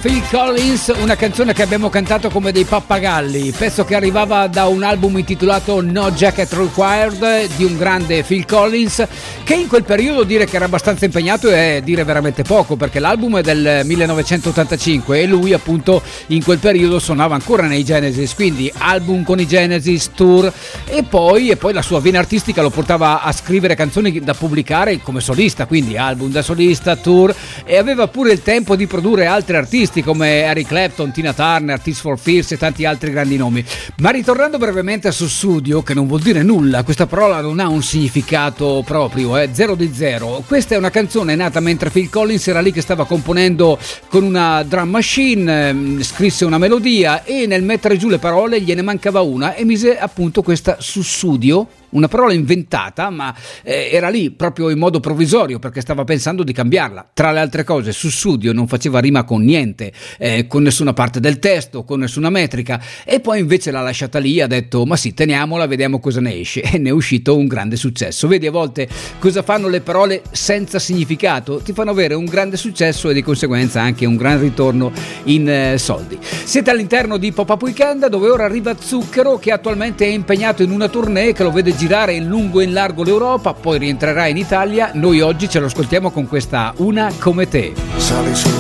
Phil Collins, una canzone che abbiamo cantato come dei pappagalli, pezzo che arrivava da un album intitolato No Jacket Required di un grande Phil Collins, che in quel periodo dire che era abbastanza impegnato è dire veramente poco, perché l'album è del 1985 e lui appunto in quel periodo suonava ancora nei Genesis, quindi album con i Genesis, tour e poi la sua vena artistica lo portava a scrivere canzoni da pubblicare come solista, quindi album da solista, tour, e aveva pure il tempo di produrre altri artisti come Eric Clapton, Tina Turner, Tears for Fears e tanti altri grandi nomi. Ma ritornando brevemente a Sussudio, che non vuol dire nulla, questa parola non ha un significato proprio, zero di zero. Questa è una canzone nata mentre Phil Collins era lì che stava componendo con una drum machine, scrisse una melodia e nel mettere giù le parole gliene mancava una e mise appunto questa Sussudio, una parola inventata, ma era lì proprio in modo provvisorio perché stava pensando di cambiarla. Tra le altre cose, Sussudio non faceva rima con niente, con nessuna parte del testo, con nessuna metrica, e poi invece l'ha lasciata lì, ha detto ma sì, teniamola, vediamo cosa ne esce, e ne è uscito un grande successo. Vedi, a volte cosa fanno le parole senza significato? Ti fanno avere un grande successo e di conseguenza anche un gran ritorno in soldi. Siete all'interno di Pop-Up Weekend, dove ora arriva Zucchero, che attualmente è impegnato in una tournée che lo vede girare in lungo e in largo l'Europa, poi rientrerà in Italia. Noi oggi ce lo ascoltiamo con questa Una come te.